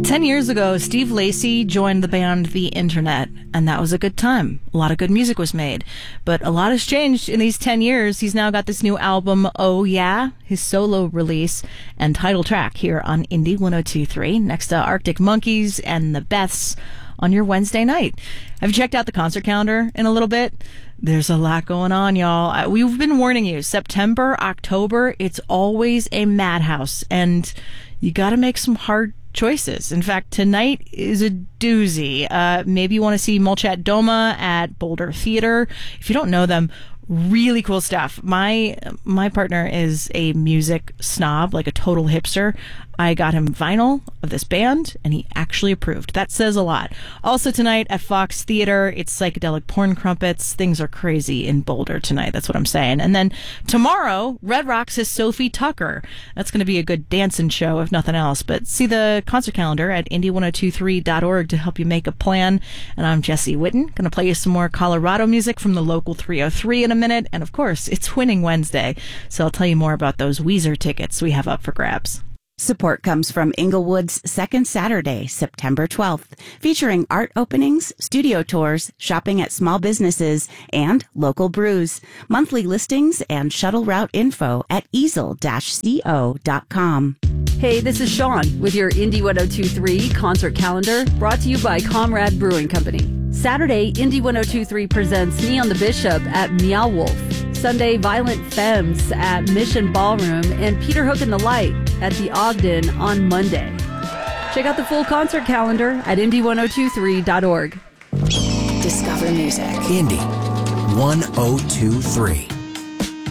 10 years ago, Steve Lacy joined the band The Internet, and that was a good time. A lot of good music was made. But a lot has changed in these 10 years. He's now got this new album, Oh Yeah, his solo release and title track here on Indie 102.3, next to Arctic Monkeys and the Beths on your Wednesday night. Have you checked out the concert calendar in a little bit? There's a lot going on, y'all. We've been warning you. September, October, it's always a madhouse, and you got to make some hard choices. In fact, tonight is a doozy. Maybe you want to see Molchat Doma at Boulder Theater. If you don't know them, really cool stuff. My partner is a music snob, like a total hipster. I got him vinyl of this band, and he actually approved. That says a lot. Also tonight at Fox Theater, it's Psychedelic Porn Crumpets. Things are crazy in Boulder tonight. That's what I'm saying. And then tomorrow, Red Rocks has Sophie Tucker. That's going to be a good dancing show, if nothing else. But see the concert calendar at indie1023.org to help you make a plan. And I'm Jesse Witten. Going to play you some more Colorado music from the local 303 in a minute. And of course, it's Winning Wednesday. So I'll tell you more about those Weezer tickets we have up for grabs. Support comes from Inglewood's Second Saturday, September 12th, featuring art openings, studio tours, shopping at small businesses, and local brews. Monthly listings and shuttle route info at easel-co.com. Hey, this is Sean with your Indie 102.3 concert calendar, brought to you by Comrade Brewing Company. Saturday, Indie 102.3 presents Neon the Bishop at Meow Wolf. Sunday, Violent Femmes at Mission Ballroom, and Peter Hook and the Light at the Ogden on Monday. Check out the full concert calendar at indie1023.org. Discover music. Indie 1023.